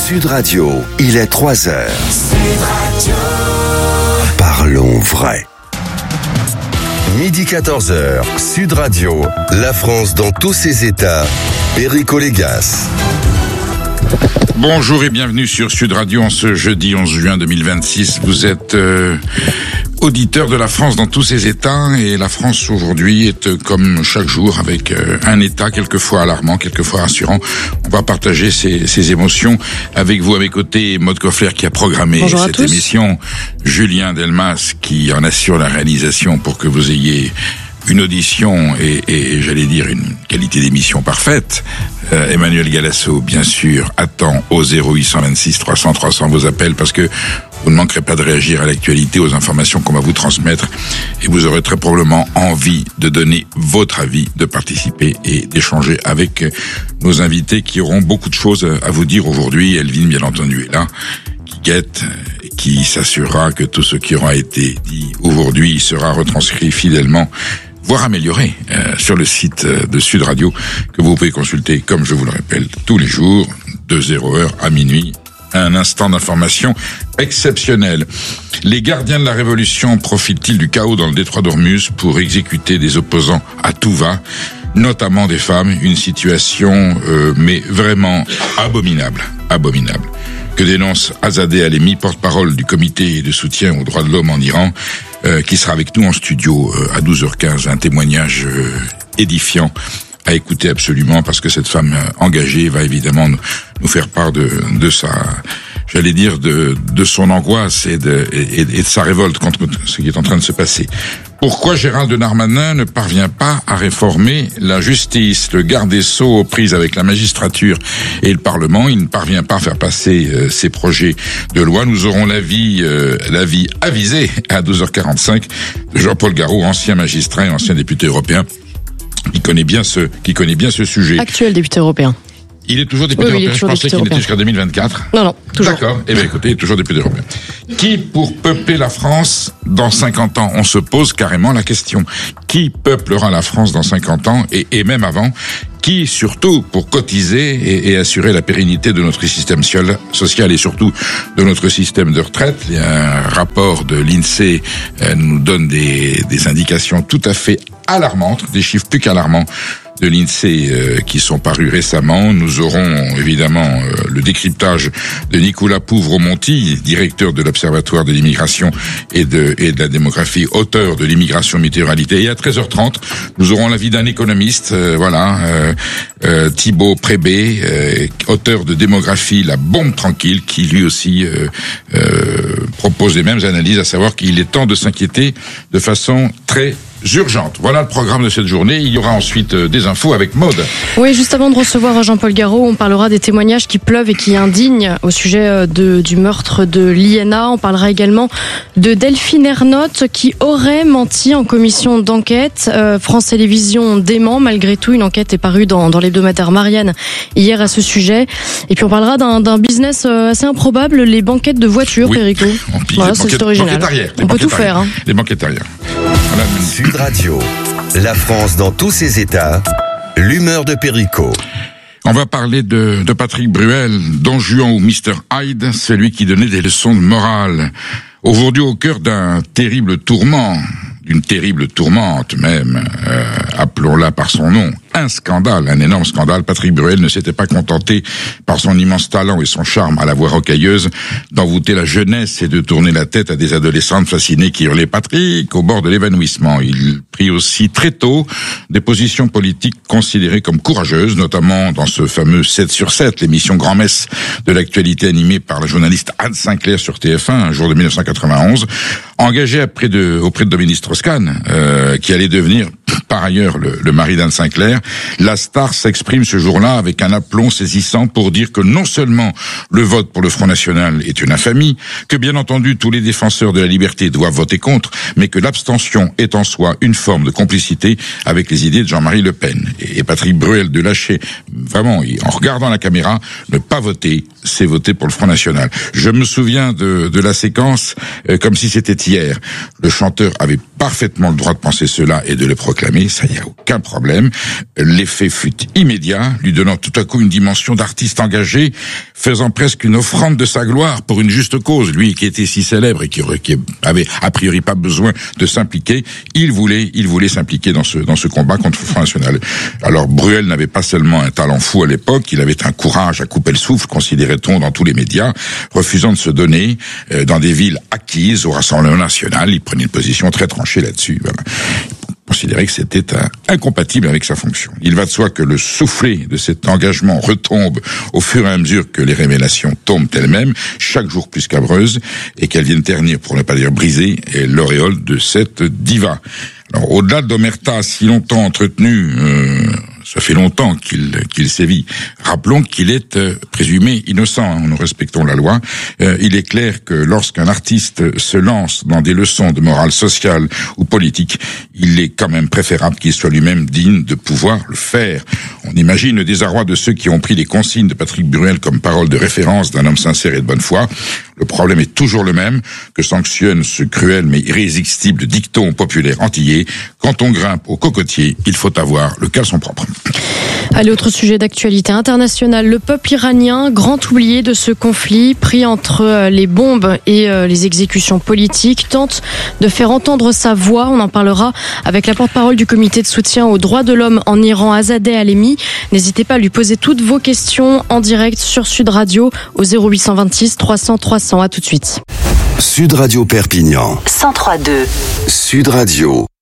Sud Radio, il est 3h. Sud Radio. Parlons vrai. Midi 14h, Sud Radio, la France dans tous ses états, Perico Légas. Bonjour et bienvenue sur Sud Radio en ce jeudi 11 juin 2026. Vous êtes auditeur de la France dans tous ses états et la France aujourd'hui est comme chaque jour avec un état quelquefois alarmant, quelquefois rassurant. On va partager ces émotions avec vous. À mes côtés, Maude Koffler qui a programmé cette émission, Julien Delmas qui en assure la réalisation pour que vous ayez une audition et j'allais dire une qualité d'émission parfaite. Emmanuel Galasso, bien sûr, attend au 0826 300 300 vos appels parce que vous ne manquerez pas de réagir à l'actualité, aux informations qu'on va vous transmettre et vous aurez très probablement envie de donner votre avis, de participer et d'échanger avec nos invités qui auront beaucoup de choses à vous dire aujourd'hui. Elvin, bien entendu, est là, qui guette et qui s'assurera que tout ce qui aura été dit aujourd'hui sera retranscrit fidèlement, voire amélioré sur le site de Sud Radio que vous pouvez consulter, comme je vous le rappelle, tous les jours, de 0h à minuit. Un instant d'information exceptionnel. Les gardiens de la Révolution profitent-ils du chaos dans le détroit d'Ormuz pour exécuter des opposants à tout va, notamment des femmes? Une situation mais vraiment abominable. Que dénonce Azadeh Alemi, porte-parole du comité de soutien aux droits de l'homme en Iran, qui sera avec nous en studio à 12h15. Un témoignage édifiant à écouter absolument, parce que cette femme engagée va évidemment nous faire part de sa, j'allais dire, de son angoisse et de sa révolte contre ce qui est en train de se passer. Pourquoi Gérald Darmanin ne parvient pas à réformer la justice? Le garde des Sceaux aux prises avec la magistrature et le Parlement, il ne parvient pas à faire passer ses projets de loi. Nous aurons l'avis avisé à 12h45 de Jean-Paul Garot, ancien magistrat et ancien député européen, qui connaît bien ce sujet. Actuel député européen. Il est toujours député européen. Je pensais qu'il était jusqu'à 2024. Non, toujours. D'accord. Eh bien, écoutez, il est toujours député européen. Qui pour peupler la France dans 50 ans? On se pose carrément la question. Qui peuplera la France dans 50 ans et même avant? Qui, surtout, pour cotiser et assurer la pérennité de notre système social et surtout de notre système de retraite? Il y a un rapport de l'INSEE nous donne des indications tout à fait alarmantes, des chiffres plus qu'alarmants de l'INSEE qui sont parus récemment. Nous aurons évidemment le décryptage de Nicolas Pouvremonti, directeur de l'Observatoire de l'immigration et de la démographie, auteur de l'immigration météoralité. Et à 13h30, nous aurons l'avis d'un économiste, Thibaut Prébé, auteur de démographie, La bombe tranquille, qui lui aussi propose les mêmes analyses, à savoir qu'il est temps de s'inquiéter de façon très urgente. Voilà le programme de cette journée. Il y aura ensuite des infos avec Maude. Oui, juste avant de recevoir Jean-Paul Garot, on parlera des témoignages qui pleuvent et qui indignent au sujet du meurtre de l'INA. On parlera également de Delphine Ernotte qui aurait menti en commission d'enquête. France Télévisions dément. Malgré tout, une enquête est parue dans l'hebdomadaire Marianne hier à ce sujet. Et puis on parlera d'un business assez improbable, les banquettes de voitures, Perico. Voilà, c'est original. On peut tout faire. Les banquettes arrière. Voilà. Sud Radio, la France dans tous ses états, l'humeur de Perico. On va parler de Patrick Bruel, Don Juan ou Mr. Hyde, celui qui donnait des leçons de morale. Aujourd'hui au cœur d'un terrible tourment, d'une terrible tourmente même, appelons-la par son nom, un scandale, un énorme scandale. Patrick Bruel ne s'était pas contenté, par son immense talent et son charme à la voix rocailleuse, d'envoûter la jeunesse et de tourner la tête à des adolescentes fascinées qui hurlaient Patrick au bord de l'évanouissement. Il prit aussi très tôt des positions politiques considérées comme courageuses, notamment dans ce fameux 7/7, l'émission grand-messe de l'actualité animée par la journaliste Anne Sinclair sur TF1, un jour de 1991, engagé auprès de Dominique Strauss-Kahn, qui allait devenir par ailleurs le mari d'Anne Sinclair. La star s'exprime ce jour-là avec un aplomb saisissant pour dire que non seulement le vote pour le Front National est une infamie, que bien entendu tous les défenseurs de la liberté doivent voter contre, mais que l'abstention est en soi une forme de complicité avec les idées de Jean-Marie Le Pen. Et Patrick Bruel de lâcher, vraiment, en regardant la caméra, ne pas voter, c'est voter pour le Front National. Je me souviens de la séquence comme si c'était hier. Le chanteur avait parfaitement le droit de penser cela et de le proclamer, ça y a aucun problème. L'effet fut immédiat, lui donnant tout à coup une dimension d'artiste engagé, faisant presque une offrande de sa gloire pour une juste cause. Lui qui était si célèbre et qui avait a priori pas besoin de s'impliquer, il voulait s'impliquer dans ce combat contre le Front National. Alors Bruel n'avait pas seulement un talent fou à l'époque, il avait un courage à couper le souffle, considérait-on dans tous les médias, refusant de se donner dans des villes acquises au Rassemblement National. Il prenait une position très tranchée là-dessus. Voilà. Considérait que c'était incompatible avec sa fonction. Il va de soi que le soufflet de cet engagement retombe au fur et à mesure que les révélations tombent elles-mêmes, chaque jour plus scabreuses, et qu'elles viennent ternir, pour ne pas dire briser, l'auréole de cette diva. Alors, au-delà d'omerta si longtemps entretenu, ça fait longtemps qu'il sévit. Rappelons qu'il est présumé innocent. Nous respectons la loi. Il est clair que lorsqu'un artiste se lance dans des leçons de morale sociale ou politique, il est quand même préférable qu'il soit lui-même digne de pouvoir le faire. On imagine le désarroi de ceux qui ont pris les consignes de Patrick Bruel comme parole de référence d'un homme sincère et de bonne foi. Le problème est toujours le même, que sanctionne ce cruel mais irrésistible dicton populaire antillais. Quand on grimpe au cocotier, il faut avoir le caleçon propre. Allez, autre sujet d'actualité internationale. Le peuple iranien, grand oublié de ce conflit, pris entre les bombes et les exécutions politiques, tente de faire entendre sa voix. On en parlera avec la porte-parole du comité de soutien aux droits de l'homme en Iran, Azadeh Alemi. N'hésitez pas à lui poser toutes vos questions en direct sur Sud Radio au 0826 300 300. À tout de suite. Sud Radio Perpignan 103.2. Sud Radio.